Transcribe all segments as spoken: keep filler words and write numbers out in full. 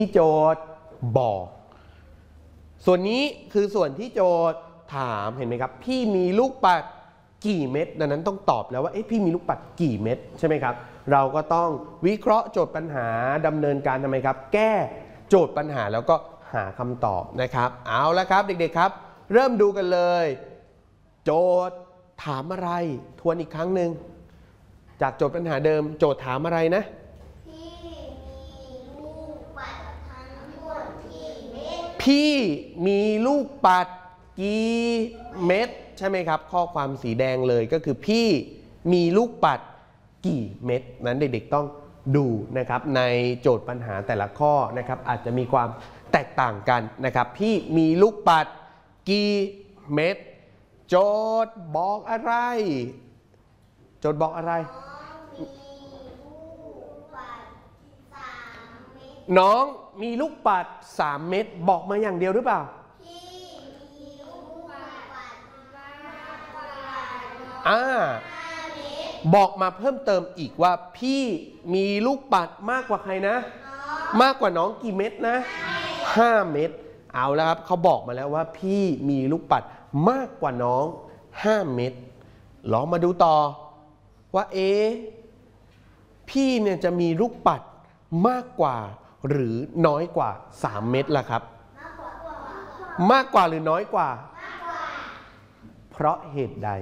ที่โจทย์บอกส่วนนี้คือส่วนที่โจทย์ถามเห็นไหมครับพี่มีลูกปัดกี่เม็ดดังนั้นต้องตอบแล้วว่าเอ๊ะพี่มีลูกปัดกี่เม็ดใช่ไหมครับเราก็ต้องวิเคราะห์โจทย์ปัญหาดำเนินการทำไมครับแก้โจทย์ปัญหาแล้วก็หาคำตอบนะครับเอาละครับเด็กๆครับเริ่มดูกันเลยโจทย์ถามอะไรทวนอีกครั้งหนึ่งจากโจทย์ปัญหาเดิมโจทย์ถามอะไรนะพี่มีลูกปัดกี่เม็ดใช่ไหมครับข้อความสีแดงเลยก็คือพี่มีลูกปัดกี่เม็ดนั้นเด็กๆต้องดูนะครับในโจทย์ปัญหาแต่ละข้อนะครับอาจจะมีความแตกต่างกันนะครับพี่มีลูกปัดกี่เม็ดโจทย์บอกอะไรโจทย์บอกอะไรน้องมีลูกปัดสามเม็ดบอกมาอย่างเดียวหรือเปล่าอ่าบอกมาเพิ่มเติมอีกว่าพี่มีลูกปัดมากกว่าใครนะมากกว่าน้องกี่เม็ดนะห้าเม็ดเอาแล้วครับเขาบอกมาแล้วว่าพี่มีลูกปัดมากกว่าน้องห้าเม็ดลองมาดูต่อว่าเอ๊ะพี่เนี่ยจะมีลูกปัดมากกว่าหรือน้อยกว่าสามเม็ดล่ะครับมากกว่าหรือน้อยกว่าเพราะเหตุใด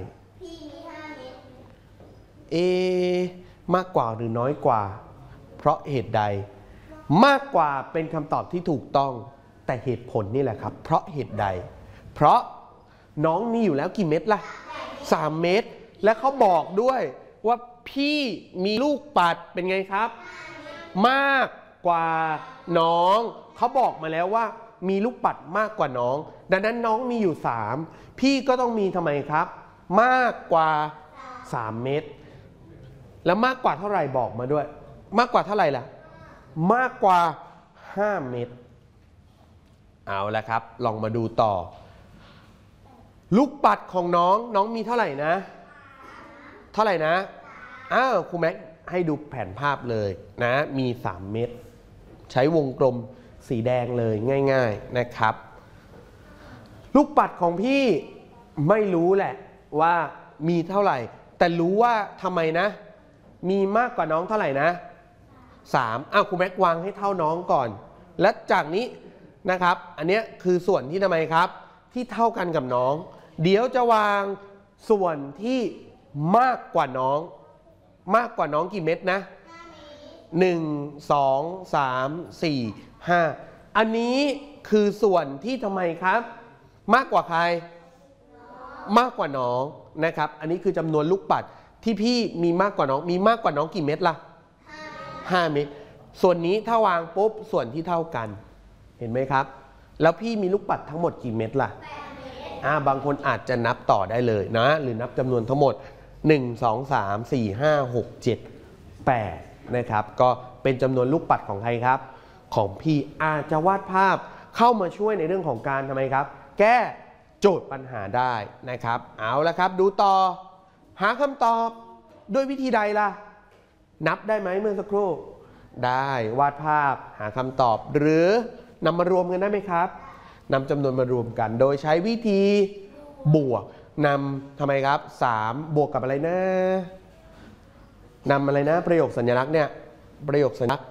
เอมากกว่าหรือน้อยกว่าเพราะเหตุใดมากกว่าเป็นคำตอบที่ถูกต้องแต่เหตุผลนี่แหละครับเพราะเหตุใดเพราะน้องมีอยู่แล้วกี่เม็ดล่ะสามเม็ดและเขาบอกด้วยว่าพี่มีลูกปัดเป็นไงครับมากกว่าน้องเขาบอกมาแล้วว่ามีลูกปัดมากกว่าน้องดังนั้นน้องมีอยู่สามพี่ก็ต้องมีทำไมครับมากกว่าสามเม็ดแล้วมากกว่าเท่าไหร่บอกมาด้วยมากกว่าเท่าไหร่ล่ะมากกว่าห้าเม็ดเอาละครับลองมาดูต่อลูกปัดของน้องน้องมีเท่าไหร่นะเท่าไหร่นะอ้าวครูแม็กให้ดูแผนภาพเลยนะมีสามเม็ดใช้วงกลมสีแดงเลยง่ายๆนะครับลูกปัดของพี่ไม่รู้แหละว่ามีเท่าไหร่แต่รู้ว่าทำไมนะมีมากกว่าน้องเท่าไหร่นะสามอ้าวครูแม็กวางให้เท่าน้องก่อนและจากนี้นะครับอันนี้คือส่วนที่ทำไมครับที่เท่ากันกับน้องเดี๋ยวจะวางส่วนที่มากกว่าน้องมากกว่าน้องกี่เม็ดนะหนึ่ง สอง สาม สี่ ห้าอันนี้คือส่วนที่ทำไมครับมากกว่าใครมากกว่าน้องนะครับอันนี้คือจำนวนลูกปัดที่พี่มีมากกว่าน้องมีมากกว่าน้องกี่เม็ดล่ะห้าเม็ดส่วนนี้ถ้าวางปุ๊บส่วนที่เท่ากันเห็นไหมครับแล้วพี่มีลูกปัดทั้งหมดกี่เม็ดล่ะอ่าบางคนอาจจะนับต่อได้เลยนะหรือนับจำนวนทั้งหมดหนึ่ง สอง สาม สี่ ห้า หก เจ็ด แปดนะครับก็เป็นจำนวนลูกปัดของใครครับของพี่อาจจะวาดภาพเข้ามาช่วยในเรื่องของการทำไมครับแก้โจทย์ปัญหาได้นะครับเอาละครับดูต่อหาคำตอบด้วยวิธีใดล่ะนับได้ไหมเมื่อสักครู่ได้วาดภาพหาคำตอบหรือนำมารวมกันได้ไหมครับนำจำนวนมารวมกันโดยใช้วิธีบวกนำทำไมครับสามบวกกับอะไรนะนำอะไรนะประโยคสัญลักษณ์เนี่ยประโยคสัญลักษณ์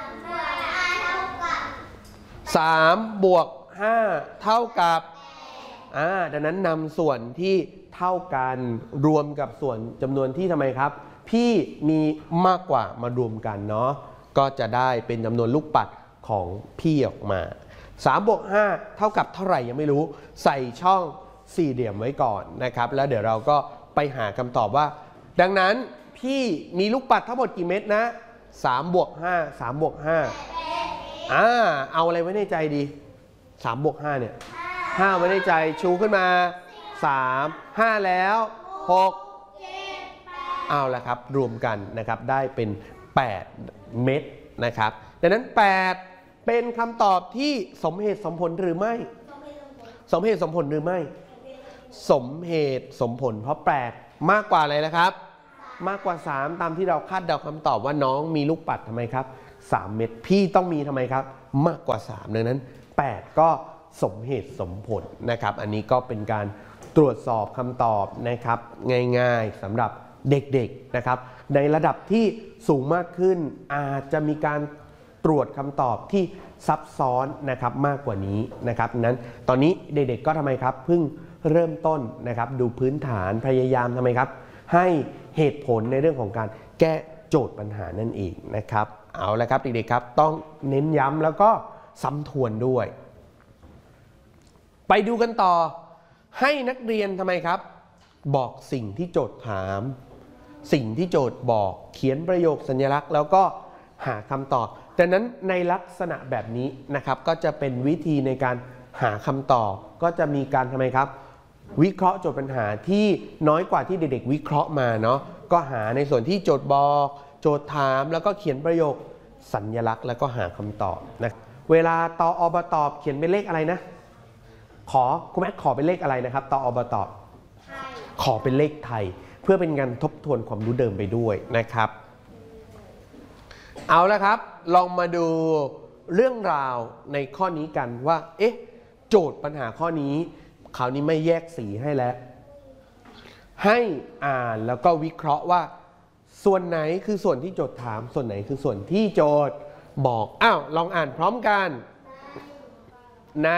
สามบวกห้าเท่ากับอ่าดังนั้นนำส่วนที่เท่ากันรวมกับส่วนจำนวนที่ทำไมครับพี่มีมากกว่ามารวมกันเนาะก็จะได้เป็นจำนวนลูกปัดของพี่ออกมาสามบวกห้าเท่ากับเท่าไหร่ยังไม่รู้ใส่ช่องสี่เหลี่ยมไว้ก่อนนะครับแล้วเดี๋ยวเราก็ไปหาคำตอบว่าดังนั้นพี่มีลูกปัดทั้งหมดกี่เม็ดนะสามบวกห้า สามบวกห้าอ่าเอาอะไรไว้ในใจดีสามบวกห้าเนี่ยห้าไว้ในใจชูขึ้นมาสาม ห้าแล้วหกเอาละครับรวมกันนะครับได้เป็นแปดเม็ดนะครับดังนั้นแปดเป็นคำตอบที่สมเหตุสมผลหรือไม่สมเหตุสมผลหรือไม่สมเหตุสมผลเพราะแปดมากกว่าอะไรนะครับ มากกว่าสามตามที่เราคาดเดาคำตอบว่าน้องมีลูกปัดทำไมครับสามเม็ดพี่ต้องมีทำไมครับมากกว่าสามดังนั้นแปดก็สมเหตุสมผลนะครับอันนี้ก็เป็นการตรวจสอบคำตอบนะครับง่ายๆสำหรับเด็กๆนะครับในระดับที่สูงมากขึ้นอาจจะมีการตรวจคำตอบที่ซับซ้อนนะครับมากกว่านี้นะครับนั้นตอนนี้เด็กๆก็ทำไมครับเพิ่งเริ่มต้นนะครับดูพื้นฐานพยายามทำไมครับให้เหตุผลในเรื่องของการแก้โจทย์ปัญหานั่นเองนะครับเอาละครับเด็กๆครับต้องเน้นย้ำแล้วก็ซ้ำทวนด้วยไปดูกันต่อให้นักเรียนทำไมครับบอกสิ่งที่โจทย์ถามสิ่งที่โจทย์บอกเขียนประโยคสัญลักษณ์แล้วก็หาคำตอบดังนั้นในลักษณะแบบนี้นะครับก็จะเป็นวิธีในการหาคำตอบก็จะมีการทำไมครับวิเคราะห์โจทย์ปัญหาที่น้อยกว่าที่เด็กๆวิเคราะห์มาเนาะก็หาในส่วนที่โจทย์บอกโจทย์ถามแล้วก็เขียนประโยคสัญลักษณ์แล้วก็หาคำตอบนะเวลาตออบตอบเขียนเป็นเลขอะไรนะขอคุณแม่ขอเป็นเลขอะไรนะครับตออบตอบขอเป็นเลขไทยเพื่อเป็นการทบทวนความรู้เดิมไปด้วยนะครับเอาละครับลองมาดูเรื่องราวในข้อนี้กันว่าเอ๊ะโจทย์ปัญหาข้อนี้คราวนี้ไม่แยกสีให้แล้วให้อ่านแล้วก็วิเคราะห์ว่าส่วนไหนคือส่วนที่โจทย์ถามส่วนไหนคือส่วนที่โจทย์บอกอ้าวลองอ่านพร้อมกันใน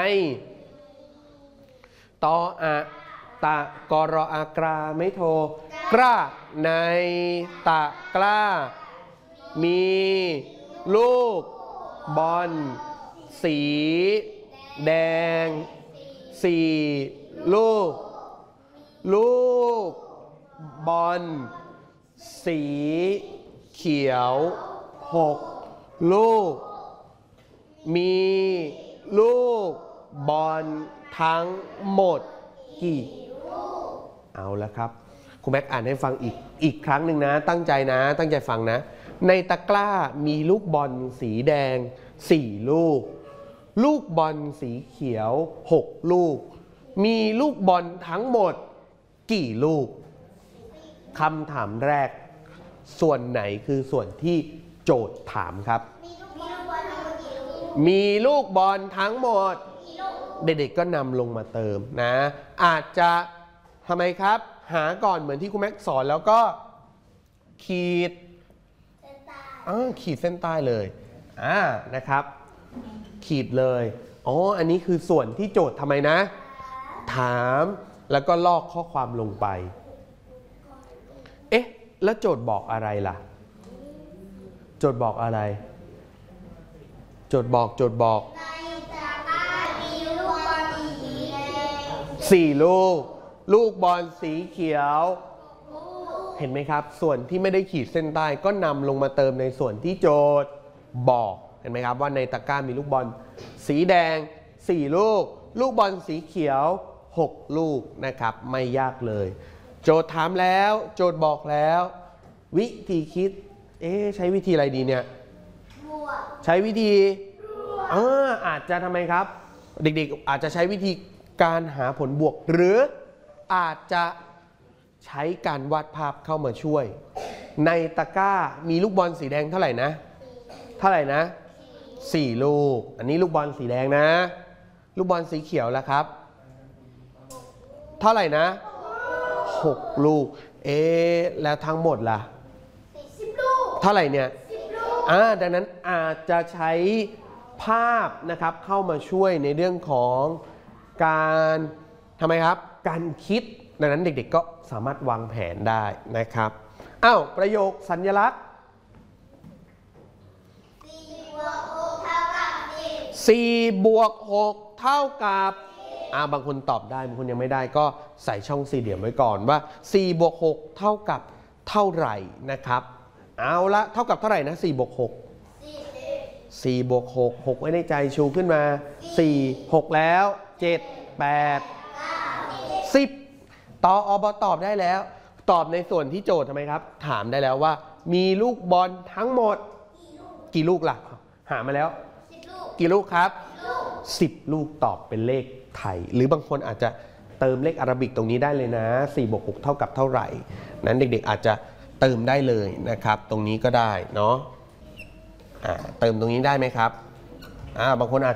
ตออะตะกรอากราไม่โทกล้าในตะกล้ามีลูกบอลสีแดงสี่ลูกลูกบอลสีเขียวหกลูกมีลูกบอลทั้งหมดกี่เอาละครับครูแม็กอ่านให้ฟังอีกอีกครั้งหนึ่งนะตั้งใจนะตั้งใจฟังนะในตะกร้ามีลูกบอลสีแดงสี่ลูกลูกบอลสีเขียวหกลูกมีลูกบอลทั้งหมดกี่ลูกคำถามแรกส่วนไหนคือส่วนที่โจทย์ถามครับมีลูกบอลทั้งหมดเด็กๆก็นำลงมาเติมนะอาจจะทำไมครับหาก่อนเหมือนที่ครูแม็กสอนแล้วก็ขีดขีดเส้นใต้เลยอ่านะครับขีดเลยอ๋ออันนี้คือส่วนที่โจทย์ทำไมนะถามแล้วก็ลอกข้อความลงไปเอ๊ะแล้วโจทย์บอกอะไรล่ะโจทย์บอกอะไรโจทย์บอกโจทย์บอกสี่ลูกลูกบอลสีเขียวเห็นไหมครับส่วนที่ไม่ได้ขีดเส้นใต้ก็นำลงมาเติมในส่วนที่โจทย์บอกเห็นไหมครับว่าในตะกร้ามีลูกบอลสีแดงสี่ลูกลูกบอลสีเขียวหกลูกนะครับไม่ยากเลยโจทย์ถามแล้วโจทย์บอกแล้ววิธีคิดเอ๊ะใช้วิธีอะไรดีเนี่ยใช้วิธีเอออาจจะทำไมครับเด็กๆอาจจะใช้วิธีการหาผลบวกหรืออาจจะใช้การวาดภาพเข้ามาช่วยในตะกร้ามีลูกบอลสีแดงเท่าไหร่นะเท่าไหร่นะสี่ลูกอันนี้ลูกบอลสีแดงนะลูกบอลสีเขียวแล้วครับเท่าไหร่นะหกลูกเอ๊ะแล้วทั้งหมดล่ะสิบลูกเท่าไหร่เนี่ยสิบลูกอ่าดังนั้นอาจจะใช้ภาพนะครับเข้ามาช่วยในเรื่องของการทำไมครับการคิดดังนั้นเด็กๆก็สามารถวางแผนได้นะครับอ้าวประโยคสัญลักษณ์สี่บวกหกเท่ากับอ่าบางคนตอบได้บางคนยังไม่ได้ก็ใส่ช่องสี่เหลี่ยมไว้ก่อนว่าสี่บวกหกเท่ากับเท่าไหร่นะครับเอาละเท่ากับเท่าไหร่นะสี่บวกหกสี่บวกหก หกไว้ในใจชูขึ้นมาสี่ หกแล้วเจ็ด แปด สิบตออบตอบได้แล้วตอบในส่วนที่โจทย์ทำไมครับถามได้แล้วว่ามีลูกบอลทั้งหมดกี่ลูกล่ะหามาแล้วกี่ลูกครับสิบลูกตอบเป็นเลขไทยหรือบางคนอาจจะเติมเลขอาราบิกตรงนี้ได้เลยนะสี่บวกหกเท่ากับเท่าไหร่นั้นเด็กๆอาจจะเติมได้เลยนะครับตรงนี้ก็ได้เนาะอ่าเติมตรงนี้ได้ไหมครับอ่าบางคนอาจ